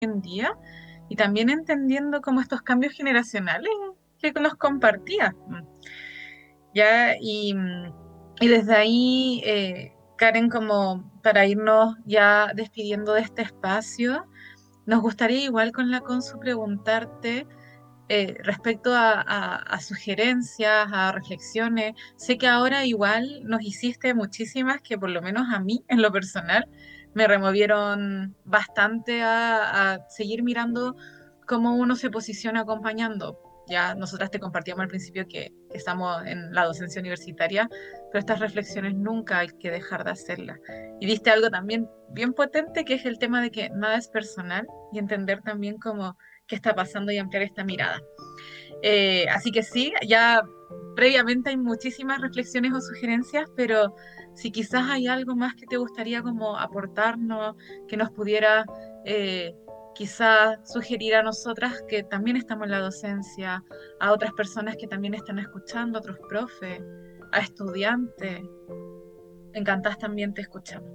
en día y también entendiendo como estos cambios generacionales que nos compartía. ¿Ya? Y desde ahí, Karen, como para irnos ya despidiendo de este espacio, nos gustaría igual con la Consu preguntarte respecto a sugerencias, a reflexiones. Sé que ahora igual nos hiciste muchísimas que por lo menos a mí, en lo personal, me removieron bastante a seguir mirando cómo uno se posiciona acompañando. Ya nosotras te compartíamos al principio que estamos en la docencia universitaria, pero estas reflexiones nunca hay que dejar de hacerlas. Y diste algo también bien potente, que es el tema de que nada es personal y entender también cómo qué está pasando y ampliar esta mirada. Así que sí, ya previamente hay muchísimas reflexiones o sugerencias, pero si quizás hay algo más que te gustaría como aportarnos, que nos pudiera eh, quizás sugerir a nosotras que también estamos en la docencia, a otras personas que también están escuchando, a otros profes, a estudiantes, encantadas también te escuchamos.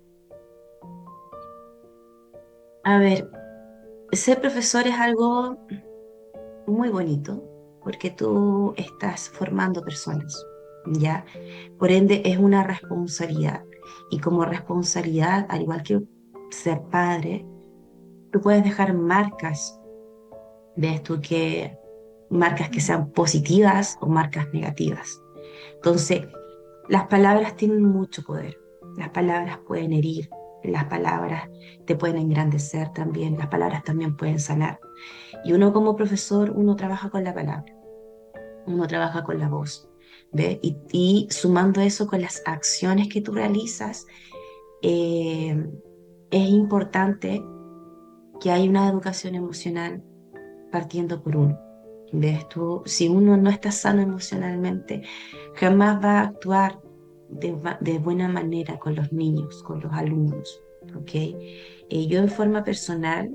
A ver, ser profesor es algo muy bonito porque tú estás formando personas, ¿ya? Por ende, es una responsabilidad. Y como responsabilidad, al igual que ser padre, tú puedes dejar marcas, ves tú que marcas que sean positivas o marcas negativas. Entonces, las palabras tienen mucho poder. Las palabras pueden herir, las palabras te pueden engrandecer también, las palabras también pueden sanar. Y uno como profesor, uno trabaja con la palabra, uno trabaja con la voz, ¿ve? Y sumando eso con las acciones que tú realizas, eh, es importante que haya una educación emocional partiendo por uno. ¿Ves tú? Si uno no está sano emocionalmente, jamás va a actuar de buena manera con los niños, con los alumnos, ¿ok? Yo en forma personal,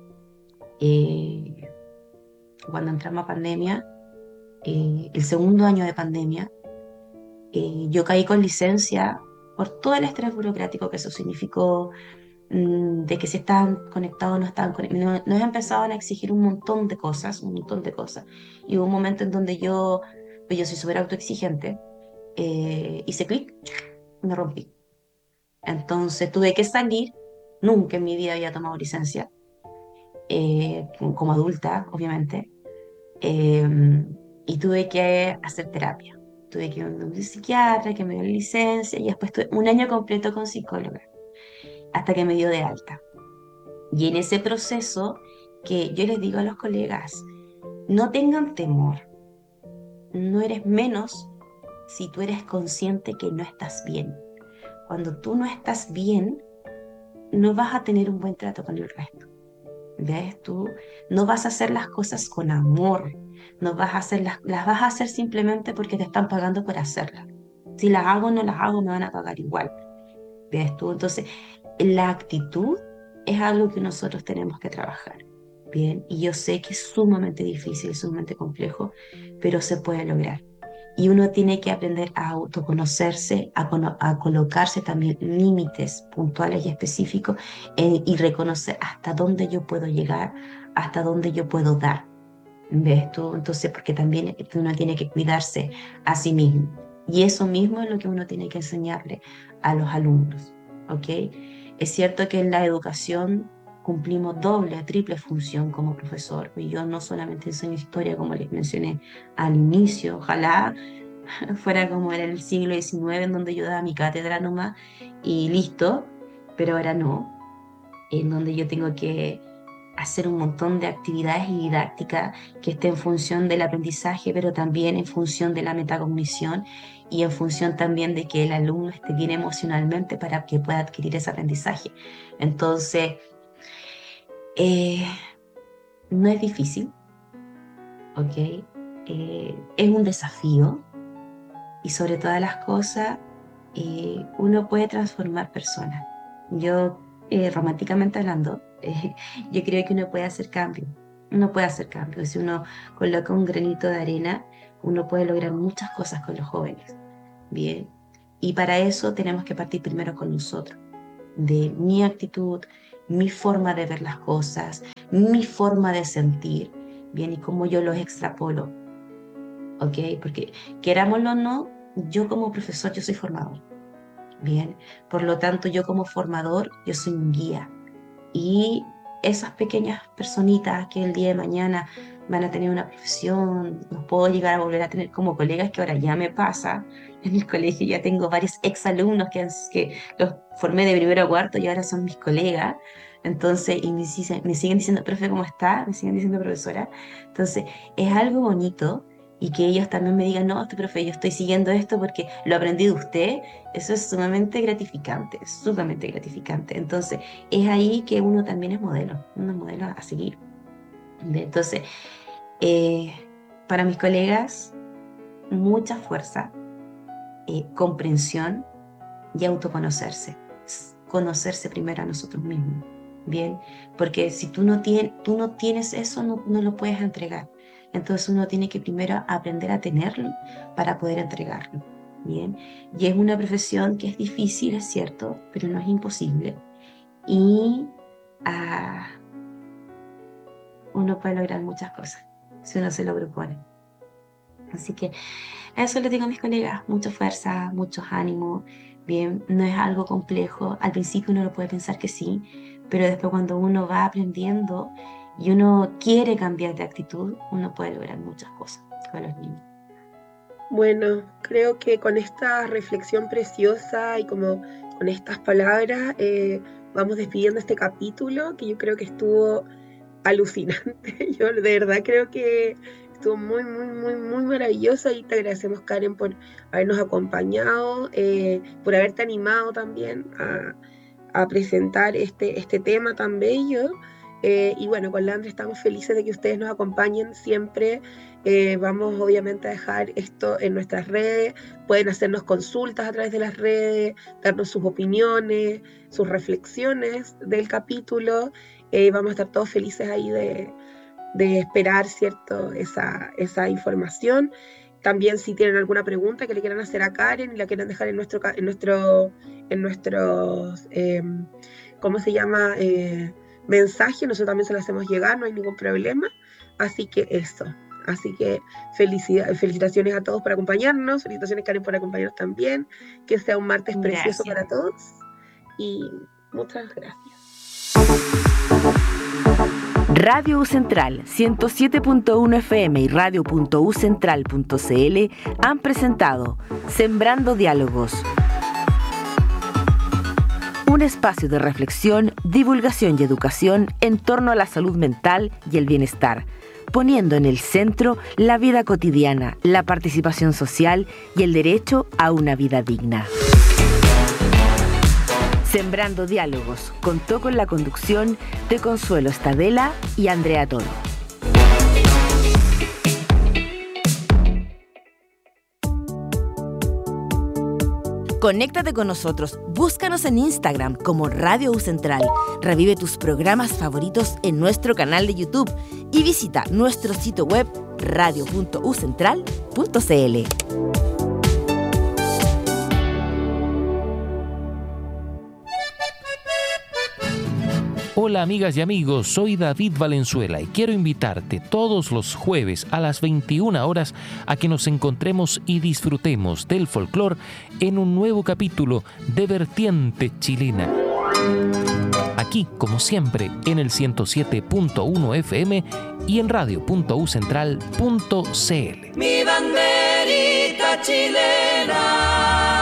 eh, cuando entramos a pandemia, el segundo año de pandemia, yo caí con licencia por todo el estrés burocrático que eso significó, de que si estaban conectados o no estaban conectados. Nos empezaban a exigir un montón de cosas, un montón de cosas. Y hubo un momento en donde pues yo soy súper autoexigente, hice clic, me rompí. Entonces tuve que salir, nunca en mi vida había tomado licencia, como adulta, obviamente, eh, y tuve que hacer terapia. Tuve que ir a un psiquiatra que me dio la licencia y después tuve un año completo con psicóloga, hasta que me dio de alta. Y en ese proceso que yo les digo a los colegas, no tengan temor, no eres menos si tú eres consciente que no estás bien. Cuando tú no estás bien, no vas a tener un buen trato con el resto. ¿Ves? Tú no vas a hacer las cosas con amor, no vas a hacer las vas a hacer simplemente porque te están pagando por hacerlas. Si las hago o no las hago, me van a pagar igual. ¿Ves tú? Entonces, la actitud es algo que nosotros tenemos que trabajar. Bien, y yo sé que es sumamente difícil, sumamente complejo, pero se puede lograr. Y uno tiene que aprender a autoconocerse, a colocarse también límites puntuales y específicos, y reconocer hasta dónde yo puedo llegar, hasta dónde yo puedo dar. ¿Ves tú? Entonces, porque también uno tiene que cuidarse a sí mismo. Y eso mismo es lo que uno tiene que enseñarle a los alumnos. ¿Ok? Es cierto que en la educación cumplimos doble, triple función como profesor. Y yo no solamente enseño historia, como les mencioné al inicio, ojalá fuera como era el siglo XIX, en donde yo daba mi cátedra nomás y listo, pero ahora no, en donde yo tengo que hacer un montón de actividades y didáctica que esté en función del aprendizaje, pero también en función de la metacognición y en función también de que el alumno esté bien emocionalmente para que pueda adquirir ese aprendizaje. Entonces, eh, no es difícil, ¿ok? Es un desafío y sobre todas las cosas, uno puede transformar personas. Yo, románticamente hablando, yo creo que uno puede hacer cambio. Uno puede hacer cambio. Si uno coloca un granito de arena, uno puede lograr muchas cosas con los jóvenes. Bien. Y para eso tenemos que partir primero con nosotros, de mi actitud, mi forma de ver las cosas, mi forma de sentir, bien, y cómo yo los extrapolo, ¿ok? Porque querámoslo o no, yo como profesor, yo soy formador, bien, por lo tanto, yo como formador, yo soy un guía. Y esas pequeñas personitas que el día de mañana van a tener una profesión, los puedo llegar a volver a tener como colegas, que ahora ya me pasa. En el colegio ya tengo varios exalumnos que los formé de primero a cuarto y ahora son mis colegas. Entonces, y me siguen diciendo, profe, ¿cómo está? Me siguen diciendo, profesora. Entonces, es algo bonito y que ellos también me digan, no, este profe, yo estoy siguiendo esto porque lo aprendí de usted. Eso es sumamente gratificante, sumamente gratificante. Entonces, es ahí que uno también es modelo, uno es modelo a seguir. Entonces, eh, para mis colegas, mucha fuerza, comprensión y autoconocerse. Conocerse primero a nosotros mismos, ¿bien? Porque si tú no tienes eso, no lo puedes entregar. Entonces uno tiene que primero aprender a tenerlo para poder entregarlo, ¿bien? Y es una profesión que es difícil, es cierto, pero no es imposible. Y ah, uno puede lograr muchas cosas si uno se lo propone. Así que a eso le digo a mis colegas, mucha fuerza, mucho ánimo. Bien, no es algo complejo. Al principio uno lo puede pensar que sí, pero después cuando uno va aprendiendo y uno quiere cambiar de actitud, uno puede lograr muchas cosas con los niños. Bueno, creo que con esta reflexión preciosa y como con estas palabras vamos despidiendo este capítulo que yo creo que estuvo alucinante. Yo de verdad creo que estuvo muy, muy, muy, muy maravillosa y te agradecemos, Karen, por habernos acompañado, por haberte animado también a presentar este tema tan bello. Y bueno, con Landra estamos felices de que ustedes nos acompañen siempre. Vamos obviamente a dejar esto en nuestras redes. Pueden hacernos consultas a través de las redes, darnos sus opiniones, sus reflexiones del capítulo. Vamos a estar todos felices ahí de esperar, ¿cierto? Esa información. También si tienen alguna pregunta que le quieran hacer a Karen y la quieran dejar en nuestros ¿cómo se llama? Mensaje, nosotros también se lo hacemos llegar, no hay ningún problema. Así que eso. Así que felicitaciones a todos por acompañarnos, felicitaciones, Karen, por acompañarnos también. Que sea un martes precioso para todos y muchas gracias. Radio U Central 107.1 FM y radio.ucentral.cl han presentado Sembrando Diálogos, un espacio de reflexión, divulgación y educación en torno a la salud mental y el bienestar, poniendo en el centro la vida cotidiana, la participación social y el derecho a una vida digna. Sembrando Diálogos contó con la conducción de Consuelo Estadela y Andrea Toro. Conéctate con nosotros, búscanos en Instagram como Radio U Central, revive tus programas favoritos en nuestro canal de YouTube y visita nuestro sitio web radio.ucentral.cl. Hola amigas y amigos, soy David Valenzuela y quiero invitarte todos los jueves a las 21 horas a que nos encontremos y disfrutemos del folclore en un nuevo capítulo de Vertiente Chilena. Aquí, como siempre, en el 107.1 FM y en radio.ucentral.cl. Mi banderita chilena.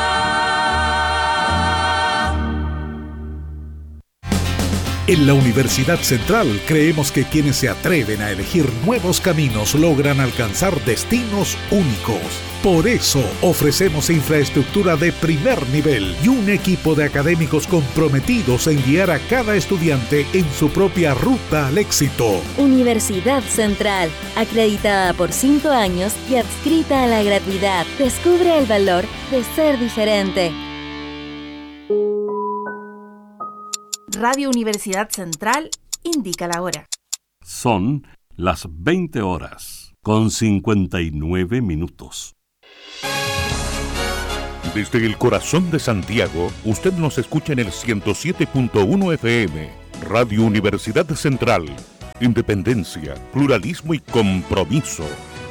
En la Universidad Central creemos que quienes se atreven a elegir nuevos caminos logran alcanzar destinos únicos. Por eso ofrecemos infraestructura de primer nivel y un equipo de académicos comprometidos en guiar a cada estudiante en su propia ruta al éxito. Universidad Central, acreditada por 5 años y adscrita a la gratuidad. Descubre el valor de ser diferente. Radio Universidad Central indica la hora. Son las 20 horas con 59 minutos. Desde el corazón de Santiago, usted nos escucha en el 107.1 FM Radio Universidad Central. Independencia, pluralismo y compromiso.